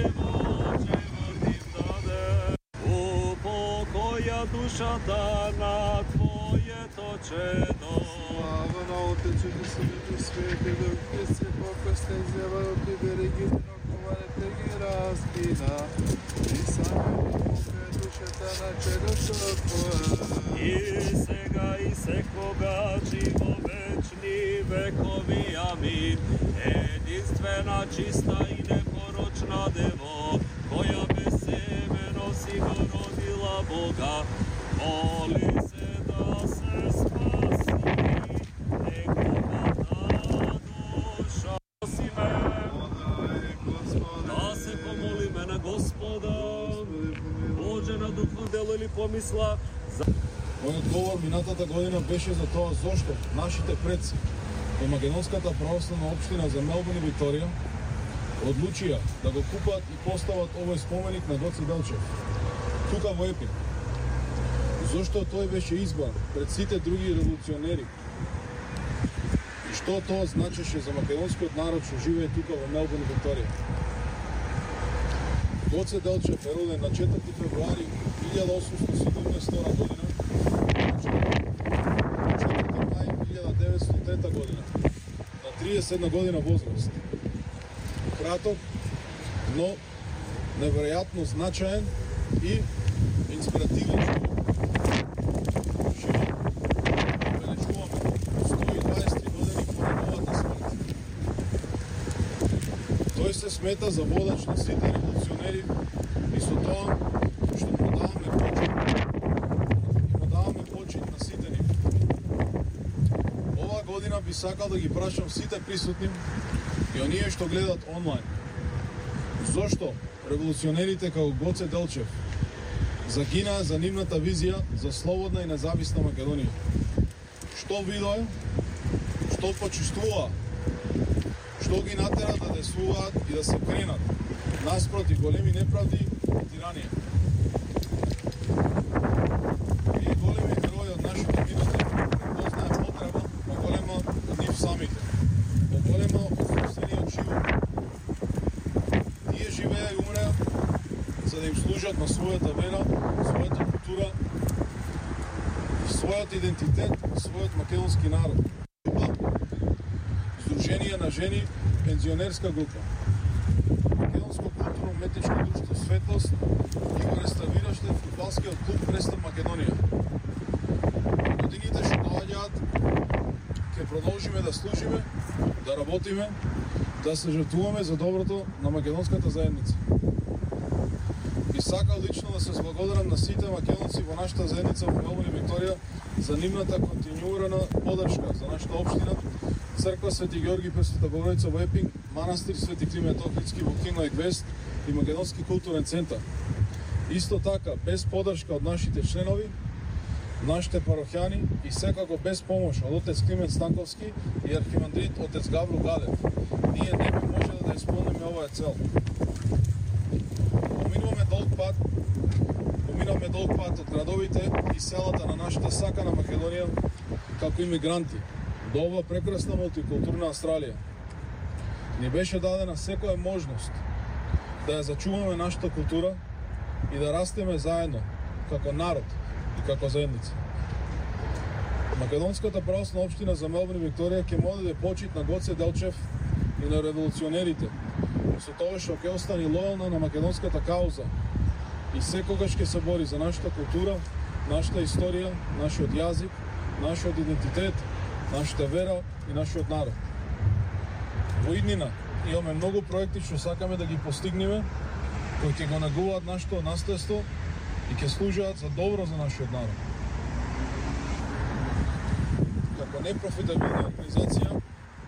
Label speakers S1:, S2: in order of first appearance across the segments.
S1: Душата на Твоето чедо.
S2: Слава на Отече и Сина и Святи Дух, и се покръстен зява от Тебе, регите на коварите ги разкина. И само покръй душата на чедото Твое.
S1: И сега и секогаш и во вечни векови. Амин. Единствена, чиста и непорочна Дево, која без себе носи го родила Бога, моли се да се спаси неговата душа. Да се помолиме на Господа. Боже, на дух, дело или помисла.
S2: Мојот одговор минатата година беше за тоа зошто нашите предци во Македонската православна општина за Мелбурн и Викторија одлучија да го купат и постават овој споменик на Гоце Делчев тука во Епин. Зошто тој беше избран пред сите други револуционери и што тоа значеше за македонскиот народ што живее тука во Мелбурн и Викторија. Гоце Делчев е роден на 4 февруари 1817 година, 4 мај 1903 година, на 31 година возраст. Краток, но неверојатно значаен и инспиративен живот. Бележуваме 120 години по неговата смрт. Тој се смета за водач на сите револуционери и со тоа што му даваме почит на сите нив. Оваа година би сакал да ги прашам сите присутни и оние што гледат онлайн. Зошто револуционерите како Гоце Делчев загинаа за нивната визија за слободна и независна Македонија? Што видоа? Што почувствуваа? Што ги натера да действуваат и да се кренат наспроти големи неправди и тиранија? И големи герои од нашите минути препознаа потреба поголема од нив самите, поголема од собствениот живот. Тие живеа и умреа за да им служат на својата вера, својата култура, својот идентитет, својот македонски народ. Сдружение на жени, пензионерска група, Македонско културно-уметничко друштво Светлост и го реставираше фудбалскиот клуб Престон Македонија. Годините што доаѓаат, ќе продолжиме да служиме, да работиме, да се жртвуваме за доброто на македонската заедница. Би сакал лично да се зблагодарам на сите македонци во нашата заедница во Мелбурн и Викторија за нивната континуирана поддршка за нашата општина, Црква Свети Георги Пресвета Богородица во Епин, Манастир Свети Климент Охридски во Кинлайк Вест и Македонски културен центар. Исто така, без поддршка од нашите членови, нашите парохјани и секако без помош од отец Климент Станковски и архимандрит отец Гавро Гадев, ние не би можеле да исполниме оваа цел. Поминавме долг пат од градовите и селата на нашата сакана Македонија како имигранти до ова прекрасна мултикултурна Австралија. Ни беше дадена секоја можност да ја зачуваме нашата култура и да растеме заедно како народ и како заедница. Македонската православна општина за Мелбурн и Викторија ќе му одаде почит на Гоце Делчев и на револуционерите, со тоа што ќе остане лојална на македонската кауза и секогаш ќе се бори за нашата култура, нашата историја, нашиот јазик, нашиот идентитет, нашата вера и нашиот народ. Во иднина имаме многу проекти што сакаме да ги постигнеме, кои ќе го негуваат нашето наследство и ќе служат за добро за нашиот народ. Како непрофитабилна организација,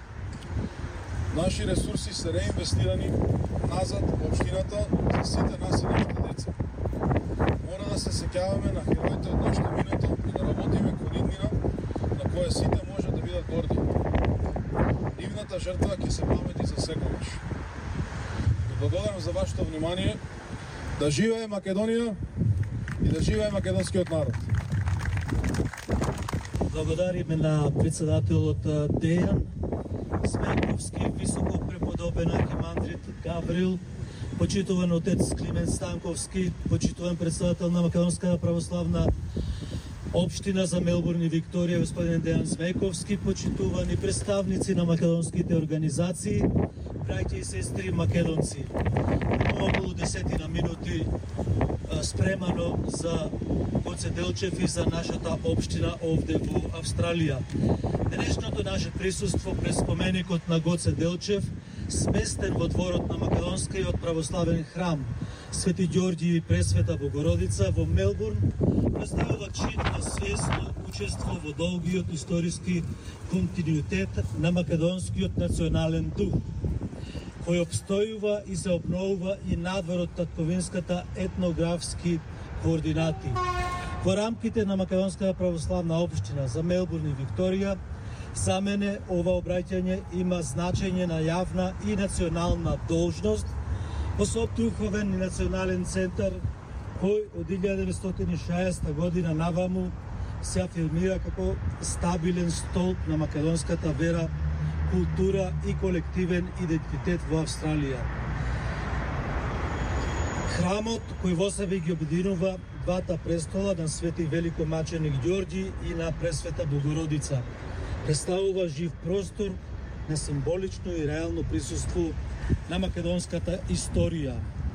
S2: наши ресурси се реинвестирани назад во општината за сите нас и нашите деца. Мора да се сеќаваме на хероите од нашето минато и да работиме кон иднина на која сите може да бидат горди. Нивната жртва ќе се памети за секогаш. Ви благодарам за вашето внимание. Да живее Македонија и да живее македонскиот народ.
S3: Благодариме на председателот Дејан Смејковски, високо преподобен архимандрит Гаврил, почитуван отец Климент Станковски, почитуван председател на Македонската православна општина за Мелбурн и Викторија, господин Дејан Змејковски, почитувани представници на македонските организации, браќа и сестри македонци. Околу 10 минути спремано за Гоце Делчев и за нашата општина овде во Австралија. Денешното наше присуство пред споменикот на Гоце Делчев, сместен во дворот на Македонскиот православен храм Свети Ѓорѓи и Пресвета Богородица во Мелбурн, представува чин на свесно учество во долгиот историски континуитет на македонскиот национален дух, кој обстојува и се обновува и надвор од татковинската етнографски координати. Во рамките на Македонската православна општина за Мелбурн и Викторија, за мене ова обраќање има значење на јавна и национална должност, во соопштуховен и национален центар кој од 1960 година наваму се афирмира како стабилен столб на македонската вера, култура и колективен идентитет во Австралија. Храмот кој во себе ги обединува двата престола на Свети Великомаченик Ѓорѓи и на Пресвета Богородица представува жив простор на символично и реално присуство на македонската историја.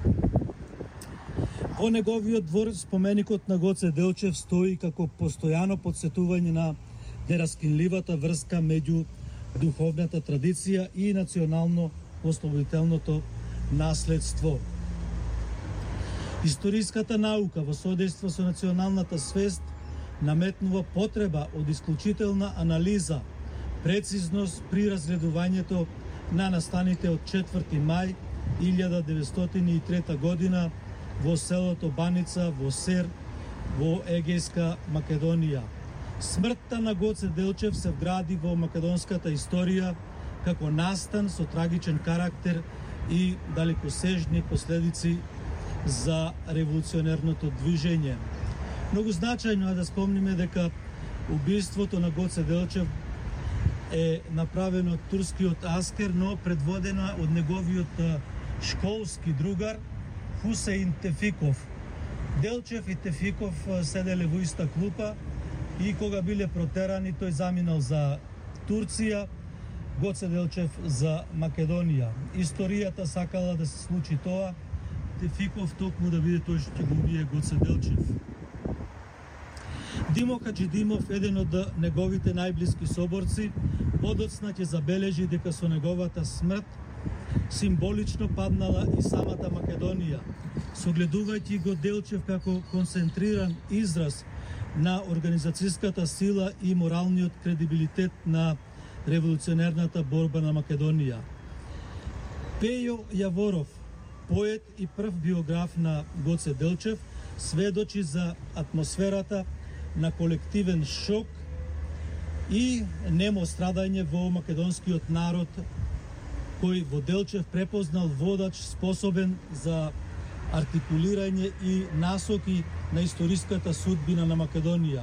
S3: Во неговиот двор споменикот на Гоце Делчев стои како постојано потсетување на нераскинливата врска меѓу духовната традиција и национално ослободителното наследство. Историската наука во содейство со националната свест наметнува потреба од исклучителна анализа, прецизност при разгледувањето на настаните од 4 мај 1903 година во селото Баница во Сер во Егејска Македонија. Смртта на Гоце Делчев се вгради во македонската историја како настан со трагичен карактер и далекосежни последици за револуционерното движење. Многу значајно е да спомниме дека убиството на Гоце Делчев е направено од турскиот аскер, но предводено од неговиот школски другар Хусеин Тефиков. Делчев и Тефиков седеле во иста клупа и кога биле протерани, тој заминал за Турција, Гоце Делчев за Македонија. Историјата сакала да се случи тоа, Тефиков токму да биде тој што ќе го убие Гоце Делчев. Димо Хаџидимов, еден од неговите најблиски соборци, подоцна ќе забележи дека со неговата смрт символично паднала и самата Македонија, согледувајќи го Делчев како концентриран израз на организацијската сила и моралниот кредибилитет на револуционерната борба на Македонија. Пејо Јаворов, поет и прв биограф на Гоце Делчев, сведочи за атмосферата на колективен шок и немо страдање во македонскиот народ, кој во Делчев препознал водач способен за артикулирање и насоки на историската судбина на Македонија.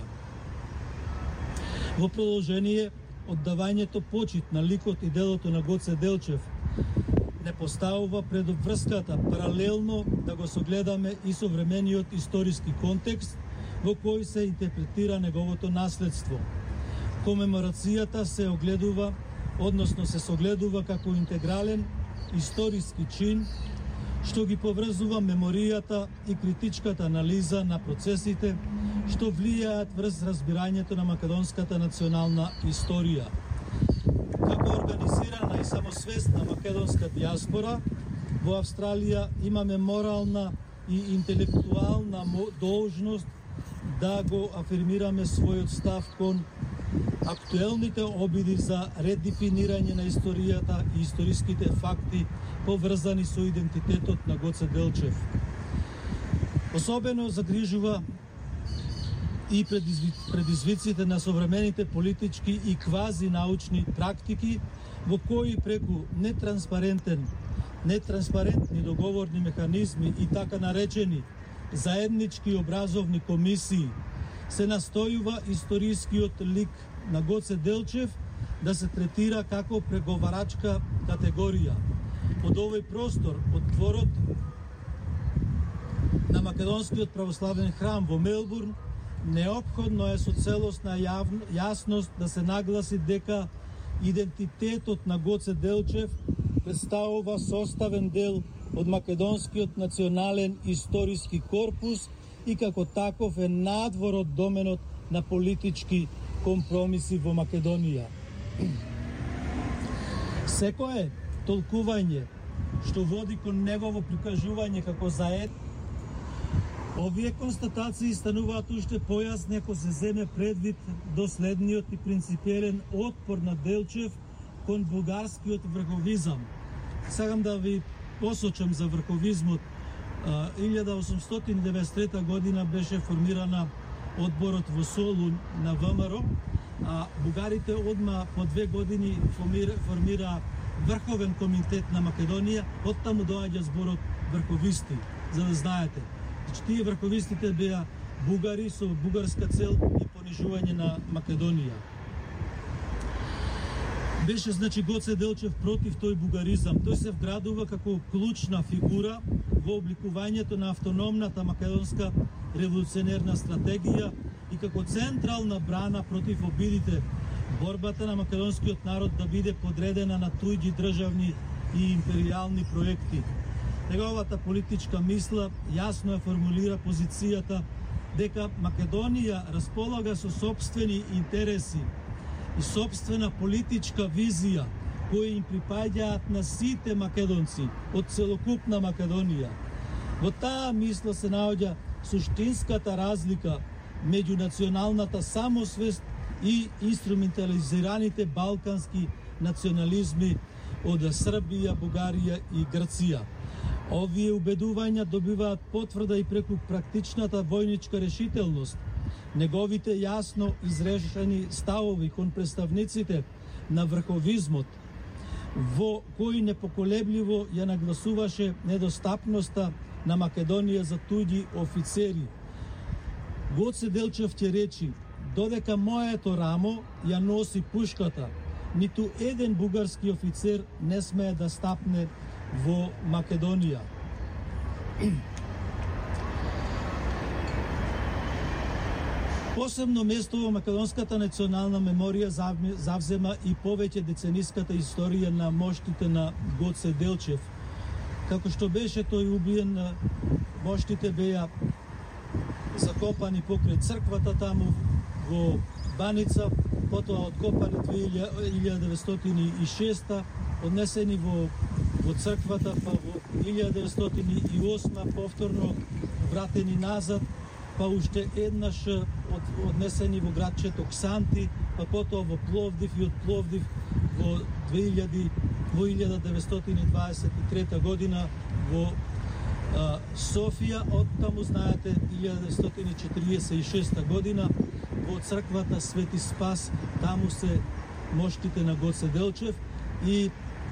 S3: Во продолжение, оддавањето почит на ликот и делото на Гоце Делчев не поставува пред врската паралелно да го согледаме и современиот историски контекст во кој се интерпретира неговото наследство. Комеморацијата се огледува, односно се согледува како интегрален историски чин што ги поврзува меморијата и критичката анализа на процесите што влијаат врз разбирањето на македонската национална историја. Како организирана и самосвесна македонска диаспора во Австралија имаме морална и интелектуална должност да го афирмираме својот став кон актуелните обиди за редефинирање на историјата и историските факти поврзани со идентитетот на Гоце Делчев. Особено загрижува и предизвиците на современите политички и квази научни практики во кои преку нетранспарентни договорни механизми и така наречени заеднички образовни комисии се настојува историскиот лик на Гоце Делчев да се третира како преговарачка категорија. Од овој простор, од дворот на Македонскиот православен храм во Мелбурн, неопходно е со целосна јасност да се нагласи дека идентитетот на Гоце Делчев представува составен дел од македонскиот национален историски корпус и како таков е надвор од доменот на политички компромиси во Македонија. Секое толкување што води кон негово прикажување како заед, овие констатации стануваат уште појасни ако се земе предвид доследниот и принципиелен отпор на Делчев кон бугарскиот врховизам. Сакам да ви посочам за врховизмот. 1893 година беше формирана одборот во Солун на ВМРО, а бугарите одма по 2 години формира Врховен комитет на Македонија, оттаму доаѓа зборот врховисти, за да знаете. Значи, тие врховистите беа бугари со бугарска цел и понижување на Македонија. Беше, значи, Гоце Делчев против тој бугаризам. Тој се вградува како клучна фигура во обликувањето на автономната македонска револуционерна стратегија и како централна брана против обидите борбата на македонскиот народ да биде подредена на туѓи државни и империјални проекти. Неговата политичка мисла јасно ја формулира позицијата дека Македонија располага со сопствени интереси и сопствена политичка визија кои им припаѓаат на сите македонци од целокупна Македонија. Во таа мисла се наоѓа суштинската разлика меѓу националната самосвест и инструментализираните балкански национализми од Србија, Бугарија и Грција. Овие убедувања добиваат потврда и преку практичната војничка решителност. Неговите јасно изрешени ставови кон представниците на врховизмот, во кои непоколебливо ја нагласуваше недостапноста на Македонија за туѓи офицери. Гоце Делчев ќе речи: додека моето рамо ја носи пушката, ниту еден бугарски офицер не смее да стапне во Македонија. Посебно место во македонската национална меморија завзема и повеќе децениската историја на моштите на Гоце Делчев. Како што беше тој убиен, моштите беа закопани покрај црквата таму во Баница, потоа откопани 1906, однесени во црквата, па во 1908 повторно вратени назад, па уште еднаш однесени во градчето Ксанти, па потоа во Пловдив и од Пловдив во 1923 година во Софија, оттаму знаете 1946 година во црквата Свети Спас, таму се моштите на Гоце Делчев и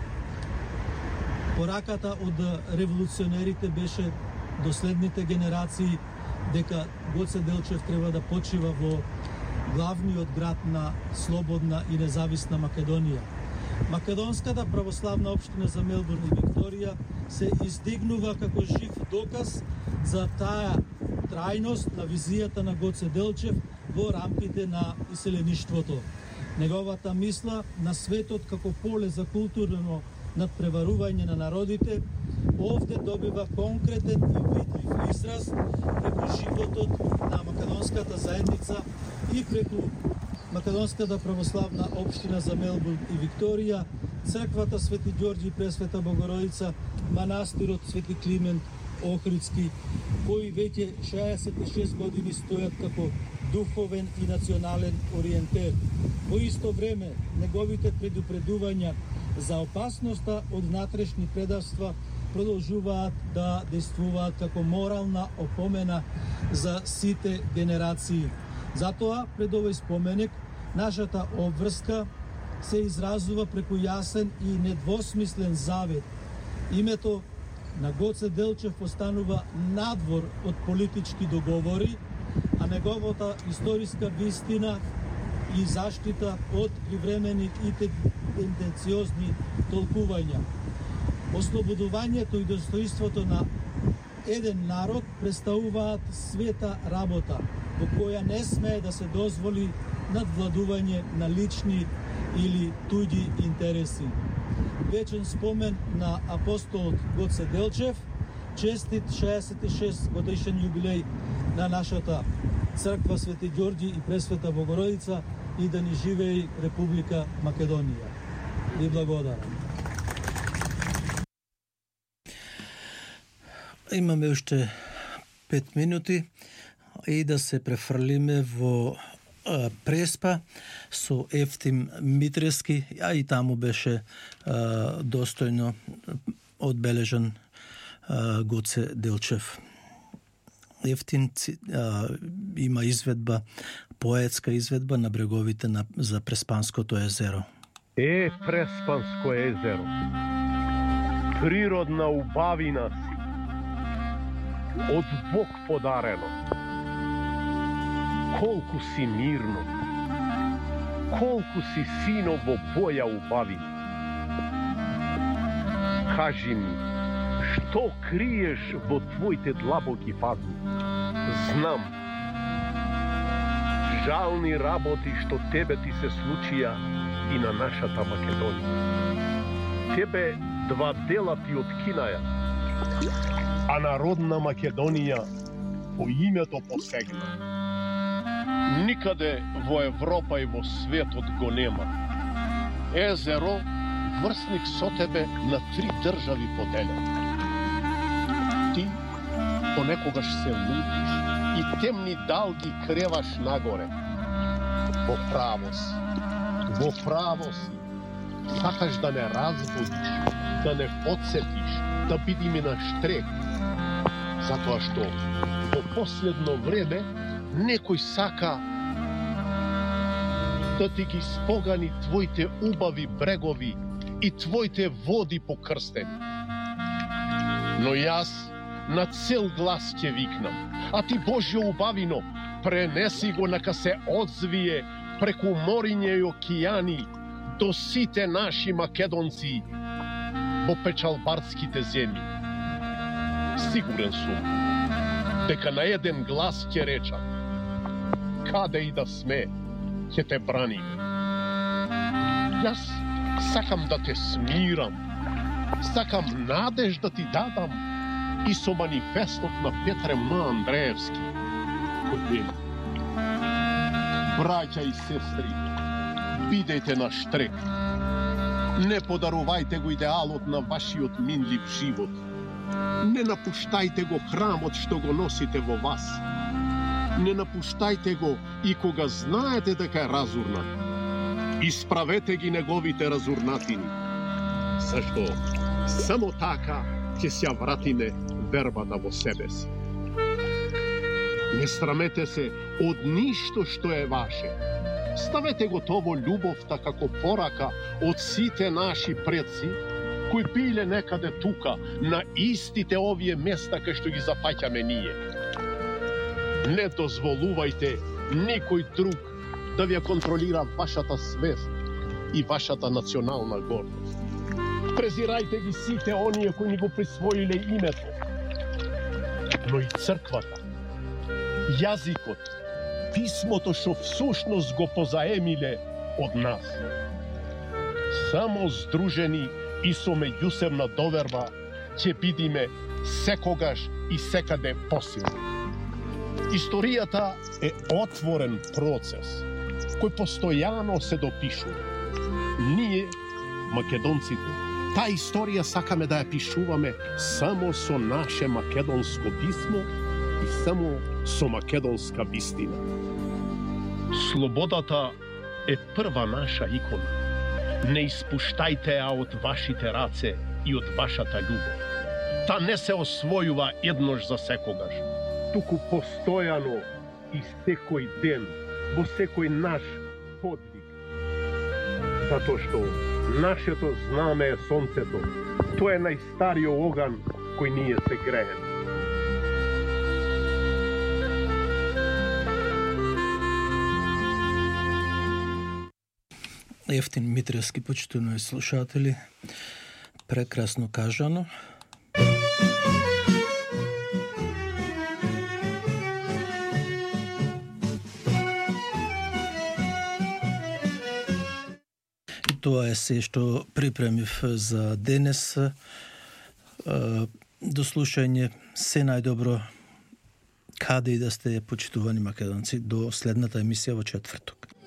S3: пораката од револуционерите беше до следните генерации дека Гоце Делчев треба да почива во главниот град на слободна и независна Македонија. Македонската православна општина за Мелбурн и Викторија се издигнува како жив доказ за таа трајност на визијата на Гоце Делчев во рамките на иселеништвото. Неговата мисла на светот како поле за културно надпреварување на народите овде добива конкретен и видлив израз преку животот на македонската заедница и преку Македонската православна општина за Мелбурн и Викторија, црквата Свети Ѓорѓи Пресвета Богородица, манастирот Свети Климент Охридски, кои веќе 66 години стојат како духовен и национален ориентер. Во исто време, неговите предупредувања за опасноста од внатрешни предавства продолжуваат да действуваат како морална опомена за сите генерации. Затоа, пред овој споменик, нашата обврска се изразува преку јасен и недвосмислен завет. Името на Гоце Делчев останува надвор од политички договори, а неговата историска вистина и заштита од привремени и тенденциозни толкувања. Ослободувањето и достоинството на еден народ представуваат света работа, во која не смее да се дозволи надвладување на лични или туѓи интереси. Вечен спомен на апостолот Гоце Делчев, честит 66 годишен јубилеј на нашата црква Свети Ѓорѓи и Пресвета Богородица и да ни живеи Република Македонија. Ви благодарам.
S4: Имаме уште 5 минути и да се префрлиме во Преспа со Ефтим Митрески, а и таму беше достојно одбележан Гоце Делчев. Ефтин има изведба, поетска изведба на бреговите за Преспанското езеро.
S5: Преспанско езеро, природна убавина си, од Бог подарено. Колку си мирно, колку си сино во боја убавина. Кажи ми, што криеш во твоите длабоки фазни? Знам. Жални работи што тебе ти се случија и на нашата Македонија. Тебе два дела ти откинаја, а народна Македонија по името посегна. Никаде во Европа и во светот го нема. Езеро, врсник со тебе на 3 држави поделен. Ти понекогаш се лутиш и темни далги креваш нагоре. Во право си. Сакаш да не разбудиш, да не подсетиш, да бидиме на штрек. Затоа што во последно време некој сака да ти ги спогани твоите убави брегови и твоите води покрстени. Но јас на цел глас ќе викнам, а ти Божјо убавино, пренеси го нека се одзвие преку мориња и океани до сите наши македонци во печалбарските земји. Сигурен сум дека на еден глас ќе речам, каде и да сме, ќе те браниме. Јас сакам да те смирам, сакам надеж да ти дадам и со манифестот на Петре М. Андреевски, кој вели: браќа и сестри, бидејте на штрек, не подарувајте го идеалот на вашиот минлив живот, не напуштајте го храмот што го носите во вас, не напуштајте го и кога знаете дека е разурнат. Исправете ги неговите разурнатини. Зашто само така ќе се вратиме вербата во себе си. Не срамете се од ништо што е ваше. Ставете готово љубовта како порака од сите наши предци кои биле некаде тука, на истите овие места кај што ги запаќаме ние. Не дозволувајте никој друг да ви контролира вашата свест и вашата национална гордост. Презирајте ги сите оние кои ни го присвоиле името. Но и црквата, јазикот, писмото што всушност го позаемиле од нас. Само здружени и со меѓусебна доверба ќе бидиме секогаш и секаде посилни. Историјата е отворен процес кој постојано се допишува. Ние, македонците, таа историја сакаме да ја пишуваме само со наше македонско писмо и само со македонска вистина. Слободата е прва наша икона. Не испуштајте ја од вашите раце и од вашата љубов. Та не се освојува еднош за секогаш, туку постојано и секој ден, во секој наш подвиг. Затоа што нашето знаме е сонцето, тоа е најстариот оган кој ние се грееме.
S4: Ефтин Митрески, почитувани слушатели, прекрасно кажано. Тоа е се што припремив за денес. До слушање, се најдобро каде и да сте, почитувани македонци, до следната емисија во четврток.